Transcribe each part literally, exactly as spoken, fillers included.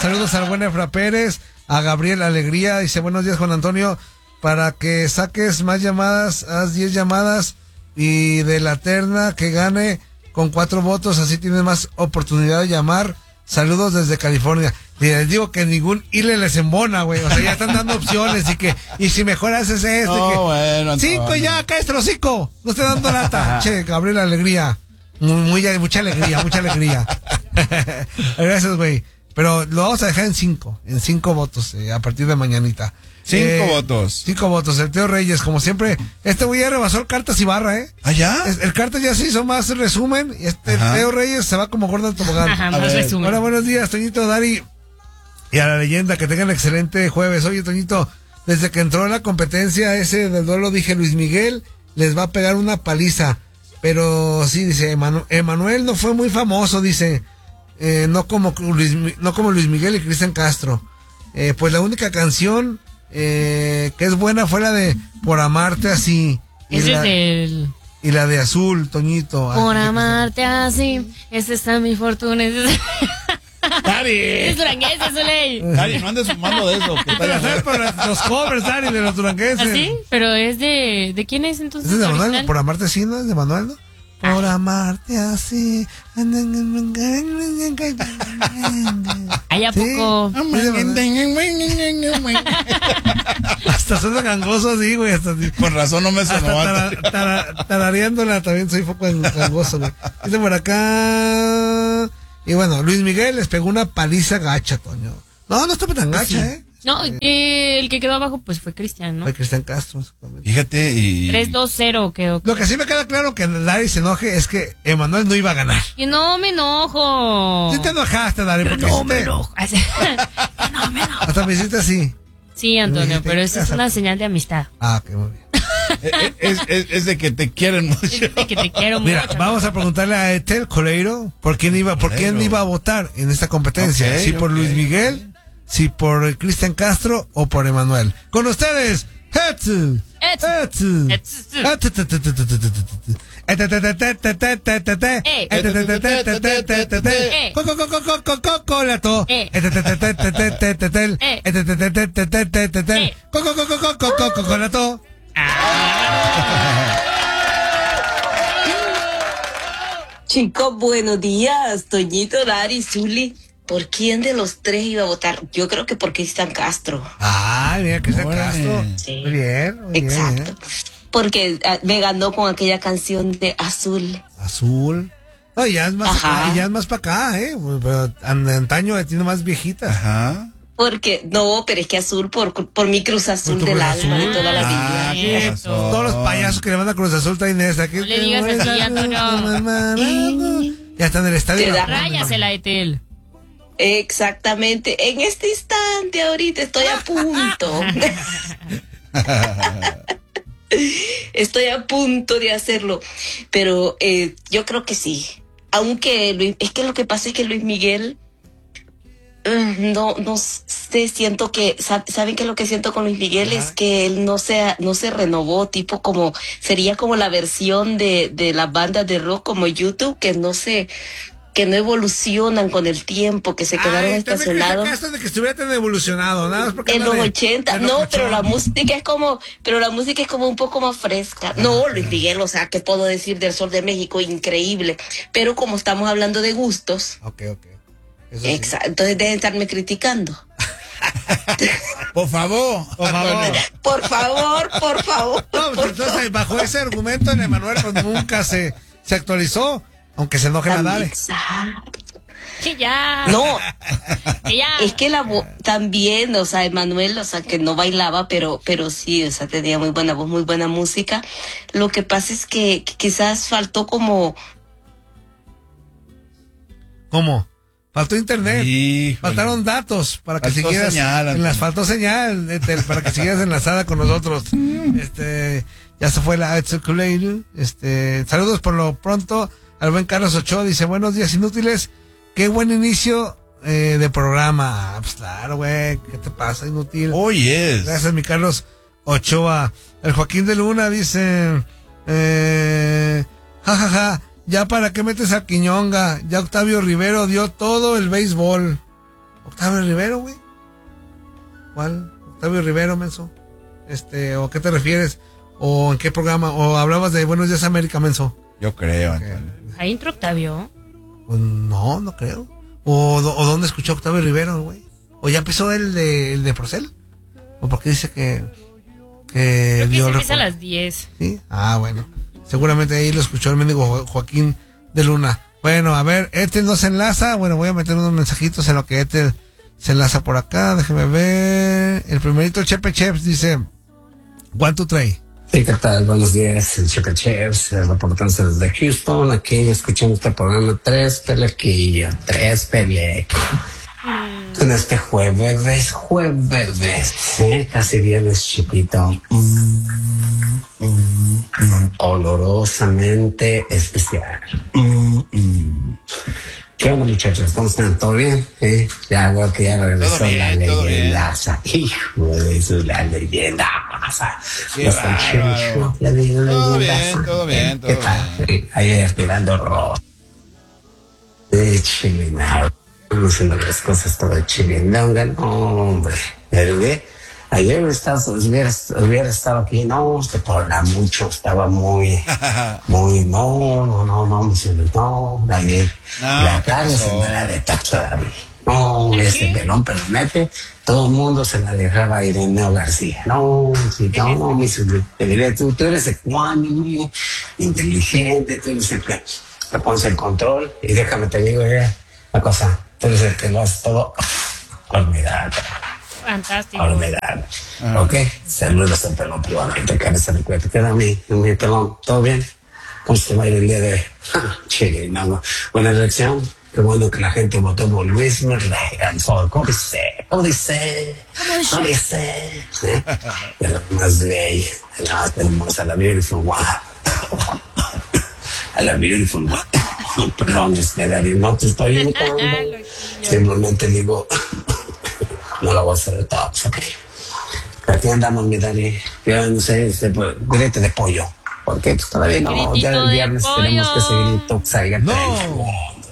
Saludos al buen Efra Pérez, a Gabriel Alegría. Dice, buenos días, Juan Antonio. Para que saques más llamadas, haz diez llamadas y de la terna que gane con cuatro votos, así tienes más oportunidad de llamar. Saludos desde California. Y les digo que ningún hile les embona, güey. O sea, ya están dando opciones y que, y si mejor haces esto. No, y que, bueno, cinco Antonio. ya, cállate el hocico. No estoy dando lata. Che, Gabriel Alegría. Muy, muy, mucha alegría, mucha alegría. Gracias, güey. Pero lo vamos a dejar en cinco, en cinco votos, eh, a partir de mañanita. Cinco Eh, votos. Cinco votos. El Teo Reyes, como siempre, este güey ya rebasó el Cartas y Barra, ¿eh? ¿Ah, ya? Es- El Cartas ya se hizo más resumen y este Ajá. Teo Reyes se va como gordo al tobogán. Ajá, A más ver. resumen. Hola, buenos días, Toñito, Dari y a la leyenda, que tengan excelente jueves. Oye, Toñito, desde que entró en la competencia ese del duelo, dije, Luis Miguel les va a pegar una paliza. Pero sí, dice, Emanu- Emanuel no fue muy famoso, dice, eh, no como Luis, Mi- no como Luis Miguel y Cristian Castro. Eh, pues la única canción eh, que es buena fue la de Por Amarte Así. Y Ese la, es del... y la de Azul, Toñito. Por Ah, amarte así, esa está mi fortuna. ese Es, Dari. es duranguense, Soleil. Dari, no andes sumando de eso. que Te la sabes tal- por las- los covers, Dari, de los duranguenses. ¿Así? Pero es de... ¿De quién es entonces? ¿Ese es de Manuel? original? ¿Por amarte así, no? ¿Es de Manuel, no? Por amarte así. ¿Ahí a Sí. poco? Es de Manuel. Hasta suena gangoso así, güey. Hasta, así. Con razón no me Hasta sonó. tara- tara- tarareándola también soy poco gangoso, güey. Dice por acá. Y bueno, Luis Miguel les pegó una paliza gacha, Toño. No, no estaba tan gacha, ¿eh? No, eh, el que quedó abajo pues fue Cristian, ¿no? Fue Cristian Castro, exactamente. Fíjate y... tres dos cero quedó. Lo que sí me queda claro que Dari se enoje es que Emanuel no iba a ganar. Y no me enojo. Sí te enojaste, Dari, porque No sí me te- enojo. No me enojo. hasta me hiciste así. Sí, Antonio, pero eso es Ajá. una señal de amistad. Ah, qué muy bien. Es, es, es de que te quieren mucho. Es de que te quiero Mira, mucho. vamos a preguntarle a Etel Coleiro por quién iba, por quién Coleiro. iba a votar en esta competencia. Ok, si por ok. Luis Miguel, si por Cristian Castro o por Emanuel. Con ustedes, Hetzel. Hetzel. Chicos, buenos días, Toñito, Dari, Zuli. ¿Por quién de los tres iba a votar? Yo creo que por Cristian Castro. Ay, mira, Cristian Órale. Castro. Sí. Muy bien, muy bien, Exacto. ¿eh? Porque ah, me ganó con aquella canción de Azul. Azul. No, ya es más Ajá. acá, ya es más para acá, ¿eh? Pero an- antaño tiene más viejita. Ajá. Porque, no, pero es que Azul por, por mi Cruz Azul tu del Cruz alma de Azul. toda la Ah, vida. qué Cierto. razón. Todos los payasos que le van a Cruz Azul traen esta. No le digas así, Antonio. Ya está en el estadio. Te da Ráyasela, Etel. Exactamente. En este instante, ahorita estoy a punto. Estoy a punto de hacerlo. Pero eh, yo creo que sí. Aunque Luis, es que lo que pasa es que Luis Miguel, mm, no, no sé, siento que, sab- ¿saben qué es lo que siento con Luis Miguel? Ajá. Es que él no se, no se renovó, tipo como, sería como la versión de, de las bandas de rock como YouTube, que no se, que no evolucionan con el tiempo, que se quedaron Ay, también estacionados. que de que estuviera tan evolucionado, nada más porque En anda los de- ochenta, de no, locochón. pero la música es como, pero la música es como un poco más fresca. No, Luis Miguel, o sea, ¿qué puedo decir del Sol de México? Increíble. Pero como estamos hablando de gustos, Ok, ok. Eso sí. exacto, entonces dejen de estarme criticando. Por favor. Por favor. Por favor, por favor. No, pues por entonces bajo ese argumento en Emanuel pues nunca se, se actualizó, aunque se enoje la favor. Dare. Exacto. Que ya. No, Que ya. es que la voz también, o sea, Emanuel, o sea, que no bailaba, pero, pero sí, o sea, tenía muy buena voz, muy buena música. Lo que pasa es que, que quizás faltó como, ¿Cómo? Faltó internet. Híjole. Faltaron datos para que Faltó siguieras señal, en las Antonio. faltó señal este, para que siguieras enlazada con nosotros. Este, ya se fue la Etzukuleiru. Este, saludos por lo pronto al buen Carlos Ochoa, dice, "Buenos días inútiles. Qué buen inicio eh, de programa." Ah, pues claro, güey, ¿qué te pasa, inútil? Oh, yes. Gracias, mi Carlos Ochoa. El Joaquín de Luna dice, eh, ja, ja, ja, ya para qué metes a Quiñonga, ya Octavio Rivero dio todo el béisbol. Octavio Rivero, güey. ¿Cuál? Octavio Rivero, menso. Este, ¿o a qué te refieres? ¿O en qué programa? ¿O hablabas de Buenos Días América, menso? Yo creo, Okay. Antonio. ¿Ahí entró Octavio? Pues no, no creo. ¿O, o dónde escuchó Octavio Rivero, güey? ¿O ya empezó el de, el de Procel? ¿O porque dice que... que Creo que dio se el empieza a reporte? las diez. ¿Sí? Ah, bueno. Seguramente ahí lo escuchó el mendigo Jo- Joaquín de Luna. Bueno, a ver, Ethel no se enlaza. Bueno, voy a meter unos mensajitos en lo que Ethel se enlaza por acá. Déjeme ver. El primerito, Chepe Cheps, dice... One, two, three. Sí, ¿qué tal? Buenos días, el Chepe Chefs, reportándose desde Houston, aquí escuchando este programa Tres Pelequillos, Tres Pelequillos. En este jueves, jueves, ¿eh? Casi viernes chiquito. Mm, mm, mm, olorosamente especial. Mm, mm. ¿Qué onda, muchachos? ¿Cómo están? ¿Todo bien? ¿Eh? Ya veo que ya regresó Todo bien, la todo bien. leyendaza. Hijo de eso, la leyendaza. Qué Los bárbaro. concheros, la leyendaza. Todo bien, todo bien, todo ¿Qué tal? Eh, Ahí aspirando rojo. De chilinao. Estamos haciendo las cosas todo de chilindonga. No, hombre. Pero, ¿eh? Ayer estaba, hubiera, hubiera estado aquí, no, que por la mucho, estaba muy, muy, no, no, no, no, no, no, ayer, No, la ¿qué tarde pasó? se me la de todavía. No, ese pelón, pero mete, todo el mundo se la dejaba a Ireneo García. No, sí, no, no, mi su- te diré, tú, tú eres ecuánime, inteligente, tú eres el que te pones el control, y déjame te digo, eh, la cosa, tú eres el que lo hace todo, olvidado. Fantástico. Olvidar. Ok, saludos al pelón peruano. Te quedas en el cuento. Queda mi, mi pelón. ¿Todo bien? ¿Cómo se va a ir el día de hoy? Chile, no. Buena elección. Qué bueno que la gente votó por Luis Miguel. ¿Cómo dice? ¿Cómo dice? ¿Cómo dice? ¿Eh? De lo más ley. No, tenemos a la Beautiful One. A la Beautiful One. Perdón, este, David, no te estoy imitando. Simplemente digo... No lo voy a hacer de todos, ok. Aquí andamos, mi Dani. Yo no sé, este, pues, grite de pollo. Porque pues, todavía no, Gritito ya el de viernes pollo. tenemos que seguir en Tuxaiga. No.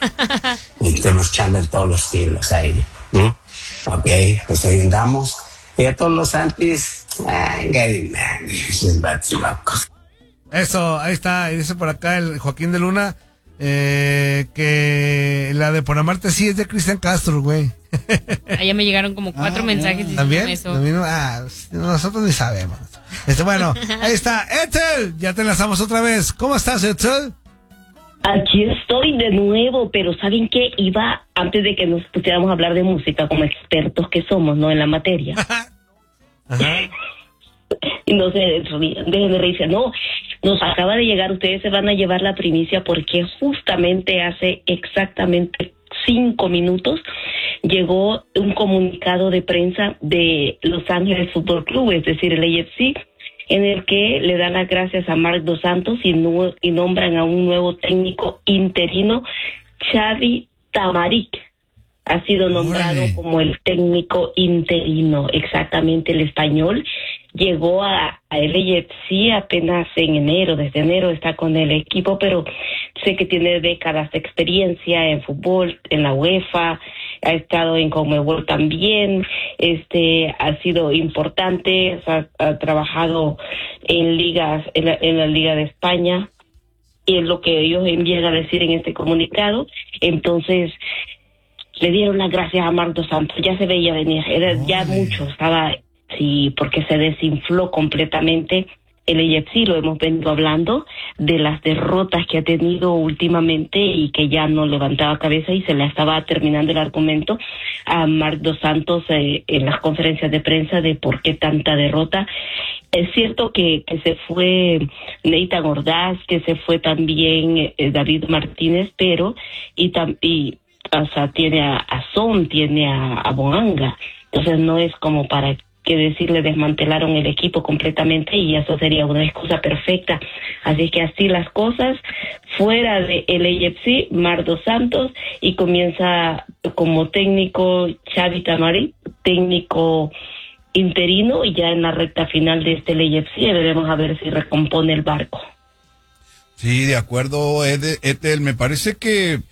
Y tenemos chamba en todos los kilos ahí. ¿no? Ok, pues ahí andamos. Y a todos los antis, ay, Gary, man, esos vatos locos. Eso, ahí está. Y dice por acá el Joaquín de Luna eh, que la de Por Amarte sí es de Cristian Castro, güey. Allá me llegaron como cuatro Ah, mensajes diciendo ¿También? eso. ¿También? Ah, nosotros ni sabemos. Este, bueno, ahí está. Ethel, ya te enlazamos otra vez. ¿Cómo estás, Ethel? Aquí estoy de nuevo, pero ¿saben qué? Iba, antes de que nos pusiéramos a hablar de música como expertos que somos, ¿no? En la materia. Ajá. Y no se rían, dejen de reírse. No, nos acaba de llegar, ustedes se van a llevar la primicia porque justamente hace exactamente cinco minutos llegó un comunicado de prensa de Los Ángeles Fútbol Club, es decir, el A F C, en el que le dan las gracias a Marc Dos Santos y, nu- y nombran a un nuevo técnico interino, Xavi Tamarik. Ha sido nombrado Órale. como el técnico interino, exactamente el español. Llegó a, a el A F C apenas en enero, desde enero está con el equipo, pero sé que tiene décadas de experiencia en fútbol, en la UEFA, ha estado en Conmebol también, este ha sido importante, ha, ha trabajado en ligas, en la, en la Liga de España, y es lo que ellos envían a decir en este comunicado. Entonces, le dieron las gracias a Marc Dos Santos, ya se veía venir, era ya Órale. mucho, estaba, sí, porque se desinfló completamente el A F C, lo hemos venido hablando, de las derrotas que ha tenido últimamente y que ya no levantaba cabeza y se le estaba terminando el argumento a Marc Dos Santos eh, en las conferencias de prensa de por qué tanta derrota. Es cierto que, que se fue Nathan Ordaz, que se fue también eh, David Martínez, pero y, tam, y o sea, tiene a, a Son, tiene a, a Bonanga, entonces no es como para que decirle desmantelaron el equipo completamente y eso sería una excusa perfecta. Así que así las cosas, fuera de el A F C, Marc Dos Santos, y comienza como técnico Xavi Tamarik, técnico interino, y ya en la recta final de este A F C veremos a ver si recompone el barco. Sí, de acuerdo, Ed- Ethel. Me parece que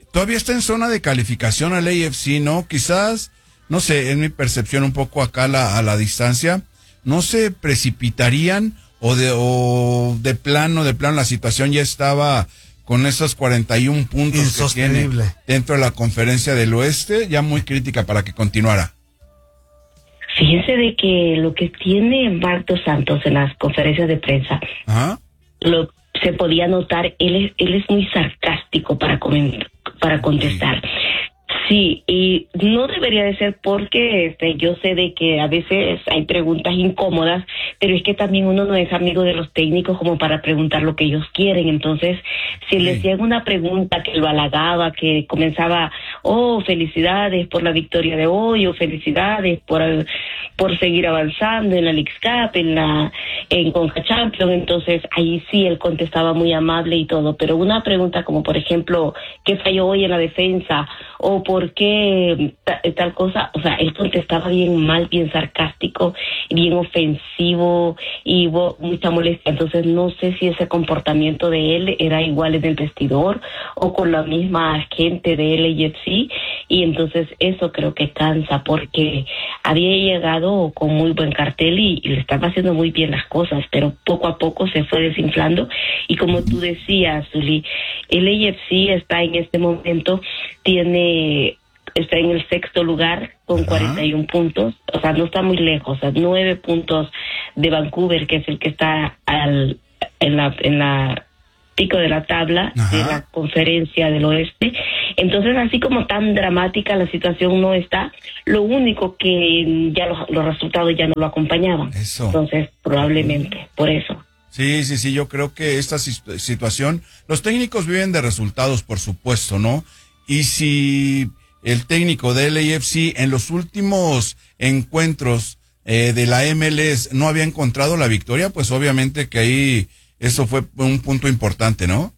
todavía está en zona de calificación al A F C, ¿no? Quizás, no sé, en mi percepción un poco acá a la, a la distancia, no se precipitarían o de, o de plano, de plano la situación ya estaba con esos cuarenta y un puntos que tiene dentro de la conferencia del oeste, ya muy crítica para que continuara. Fíjense de que lo que tiene Marco Santos en las conferencias de prensa, Ajá. lo se podía notar, él es, él es muy sarcástico para coment, para contestar. Sí, y no debería de ser porque este, yo sé de que a veces hay preguntas incómodas, pero es que también uno no es amigo de los técnicos como para preguntar lo que ellos quieren. Entonces, si sí. les llega una pregunta que lo halagaba, que comenzaba, oh, felicidades por la victoria de hoy, o felicidades por, por seguir avanzando en la Leagues Cup, en la en Conca Champions, entonces ahí sí él contestaba muy amable y todo. Pero una pregunta como, por ejemplo, ¿qué falló hoy en la defensa? O por qué tal cosa, o sea, él contestaba bien mal, bien sarcástico, bien ofensivo y hubo mucha molestia. Entonces no sé si ese comportamiento de él era igual en el vestidor o con la misma gente de L A F C, y entonces eso creo que cansa porque había llegado con muy buen cartel y, y le estaba haciendo muy bien las cosas, pero poco a poco se fue desinflando y como tú decías, Zuli, L A F C está en este momento, tiene está en el sexto lugar con cuarenta y un puntos, o sea, no está muy lejos, o sea, nueve puntos de Vancouver, que es el que está al en la en la pico de la tabla Ajá. de la conferencia del oeste. Entonces, así como tan dramática la situación no está, lo único que ya los, los resultados ya no lo acompañaban. Eso. Entonces, probablemente, por eso. Sí, sí, sí, yo creo que esta situación, los técnicos viven de resultados, por supuesto, ¿no? Y si el técnico de L A F C en los últimos encuentros eh, de la M L S no había encontrado la victoria, pues obviamente que ahí eso fue un punto importante, ¿no?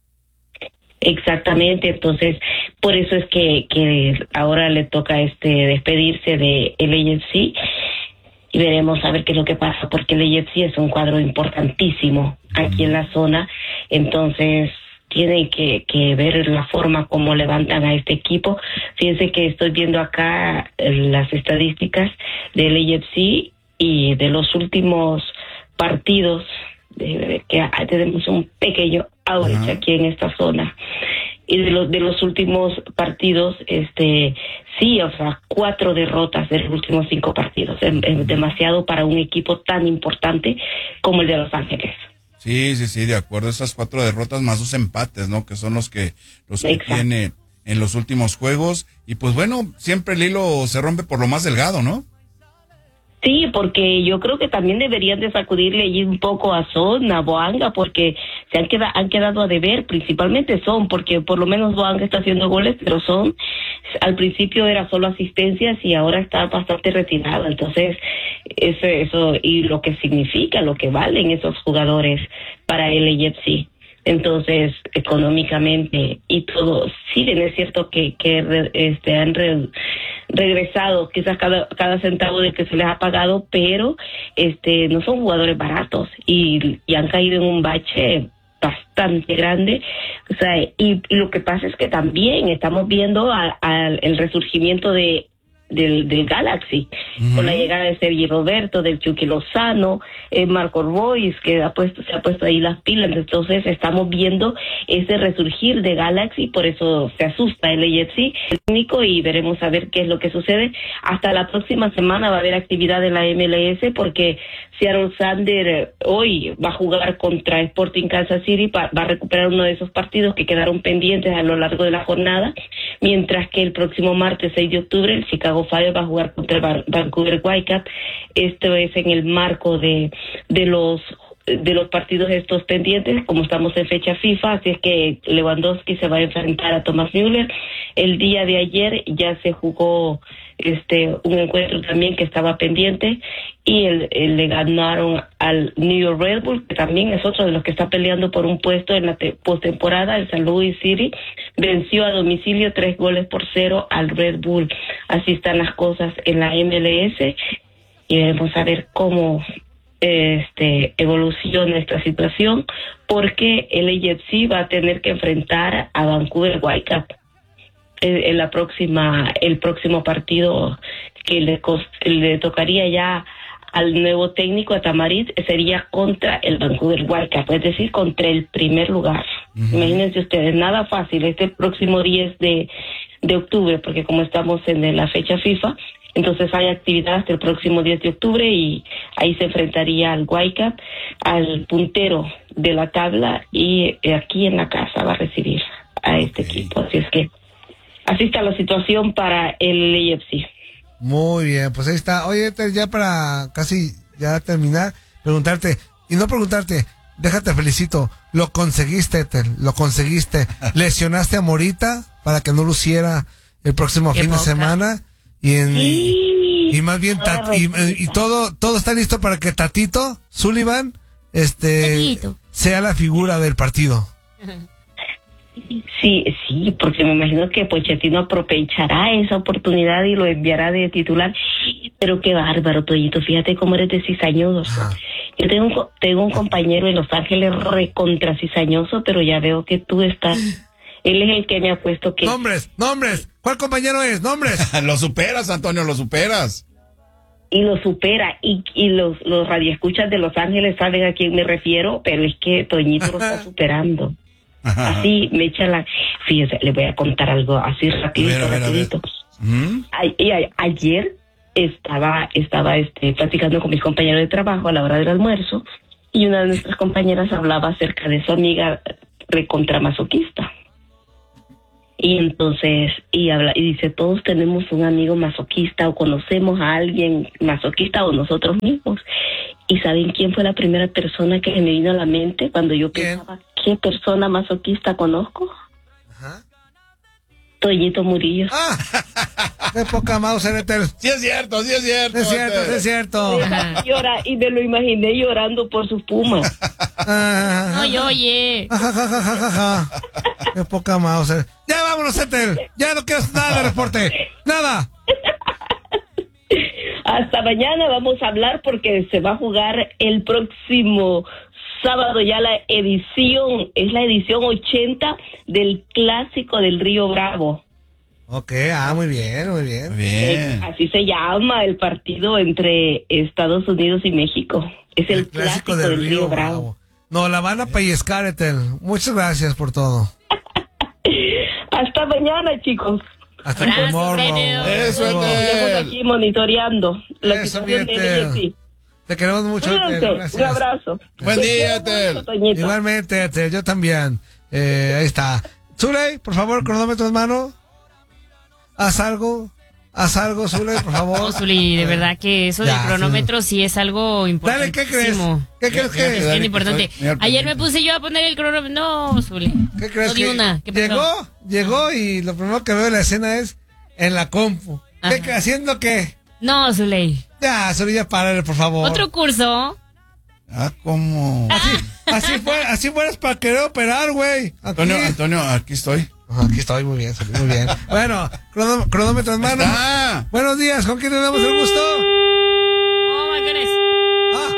Exactamente, entonces por eso es que, que ahora le toca este despedirse de L A F C y veremos a ver qué es lo que pasa, porque L A F C es un cuadro importantísimo aquí mm. en la zona, entonces tienen que, que ver la forma como levantan a este equipo. Fíjense que estoy viendo acá las estadísticas de L A F C y de los últimos partidos, de, que tenemos un pequeño outage aquí en esta zona. Y de los de los últimos partidos, este, sí, o sea, cuatro derrotas de los últimos cinco partidos. Es, es demasiado para un equipo tan importante como el de Los Ángeles. Sí, sí, sí, de acuerdo. Esas cuatro derrotas más dos empates, ¿no? Que son los que los que Exacto. tiene en los últimos juegos. Y pues bueno, siempre el hilo se rompe por lo más delgado, ¿no? Sí, porque yo creo que también deberían de sacudirle allí un poco a Son, a Boanga, porque se han quedado, han quedado a deber, principalmente Son, porque por lo menos Boanga está haciendo goles, pero Son al principio era solo asistencias y ahora está bastante retirado. Entonces, eso, eso y lo que significa, lo que valen esos jugadores para L A F C. Entonces, económicamente y todo, sí bien es cierto que, que re, este, han re, regresado quizás cada, cada centavo de que se les ha pagado, pero este no son jugadores baratos y, y han caído en un bache bastante grande. O sea, y, y lo que pasa es que también estamos viendo a, a el resurgimiento de del, del Galaxy, uh-huh. con la llegada de Sergi Roberto, del Chucky Lozano, eh, Marco Royce, que ha puesto, se ha puesto ahí las pilas. Entonces estamos viendo ese resurgir de Galaxy, por eso se asusta el A F C, el técnico, y veremos a ver qué es lo que sucede. Hasta la próxima semana va a haber actividad en la M L S, porque Seattle Sander hoy va a jugar contra Sporting Kansas City, va, va a recuperar uno de esos partidos que quedaron pendientes a lo largo de la jornada, mientras que el próximo martes seis de octubre el Chicago Fire va a jugar contra el Vancouver Whitecaps. Esto es en el marco de, de los de los partidos estos pendientes, como estamos en fecha FIFA, así es que Lewandowski se va a enfrentar a Thomas Müller. El día de ayer ya se jugó este un encuentro también que estaba pendiente y el, el, le ganaron al New York Red Bull, que también es otro de los que está peleando por un puesto en la te- postemporada. El San Luis City venció a domicilio tres goles por cero al Red Bull. Así están las cosas en la M L S y veremos a ver cómo este evoluciona esta situación, porque el A F C va a tener que enfrentar a Vancouver Whitecaps en, en la próxima, el próximo partido que le, cos- le tocaría ya al nuevo técnico a Tamariz sería contra el Vancouver Whitecaps, es decir, contra el primer lugar. Uh-huh. Imagínense ustedes, nada fácil, este próximo diez de, de octubre, porque como estamos en la fecha FIFA, entonces hay actividad hasta el próximo diez de octubre y ahí se enfrentaría al Whitecaps, al puntero de la tabla, y aquí en la casa va a recibir a este okay. equipo. Así es que así está la situación para el A F C. Muy bien, pues ahí está. Oye, ya para casi ya terminar, preguntarte, y no preguntarte, déjate felicito, lo conseguiste, Ethel, lo conseguiste. Lesionaste a Morita para que no luciera el próximo fin poca. de semana. Y, en, sí. y, y más bien, tat, y, y todo todo está listo para que Tatito Sullivan este Tatito. sea la figura del partido. Sí, sí, porque me imagino que Pochettino aprovechará esa oportunidad y lo enviará de titular. Pero qué bárbaro, Toyito, fíjate cómo eres de cizañoso. Ah. Yo tengo un, tengo un compañero en Los Ángeles recontra cizañoso, pero ya veo que tú estás... Él es el que me ha puesto que... Nombres, nombres, ¿cuál compañero es? Nombres. Lo superas, Antonio, lo superas. Y lo supera, y, y los, los radioescuchas de Los Ángeles saben a quién me refiero, pero es que Toñito lo está superando. Así me echa la... Fíjese, le voy a contar algo así rapidito, a ver, a ver, rapidito. A ¿Mm? a, a, ayer estaba estaba este platicando con mis compañeros de trabajo a la hora del almuerzo, y una de nuestras compañeras hablaba acerca de su amiga recontramasoquista. Y entonces, y habla, y dice, todos tenemos un amigo masoquista, o conocemos a alguien masoquista, o nosotros mismos. ¿Y saben quién fue la primera persona que me vino a la mente cuando yo ¿Quién? pensaba, qué persona masoquista conozco? Ajá. Toyito Murillo. Ah, de poca mouse, Ethel. Sí es cierto, sí es cierto. Es cierto, sí es cierto. Y, llora, y me lo imaginé llorando por sus pumas. Ah, Oye, oye. Ja, ja, ja, ja, ja, ja. De poca mouse. Ya vámonos, Ethel. Ya no quiero nada de reporte. Nada. Hasta mañana vamos a hablar porque se va a jugar el próximo sábado ya la edición, es la edición ochenta del Clásico del Río Bravo. Ok, ah, muy bien, muy bien. Muy bien. Eh, así se llama el partido entre Estados Unidos y México. Es el, el Clásico, Clásico del, del Río, Río Bravo. Bravo. No, la van a pellizcar, Ethel. Muchas gracias por todo. Hasta mañana, chicos. Hasta tomorrow. Eso, Estamos aquí monitoreando la Eso, situación de Te queremos mucho, Ethel. Un abrazo. Buen día, Ethel. Igualmente, Ethel, yo también. Eh, ahí está. Zuley, por favor, cronómetro en mano. Haz algo. Haz algo, Zuley, por favor. No, Zuley, de verdad que eso ya, del cronómetro sí. sí es algo importante. Dale, ¿qué crees? ¿Qué crees que es? Es bien importante. Ayer me puse yo a poner el cronómetro. No, Zuley. ¿Qué crees? No di que una. ¿Qué pasó? Llegó, llegó y lo primero que veo en la escena es en la compu. Ajá. ¿Qué, ¿Haciendo qué? No, Zuley. Ya, Zuley, ya párale, por favor. ¿Otro curso? Ah, ¿cómo? Así, así fue, así fueras para querer operar, güey. Antonio, Antonio, aquí estoy. Aquí estoy, muy bien, muy bien. Bueno, cronómetro en mano. ¡Ah! Buenos días, ¿con quién tenemos el gusto?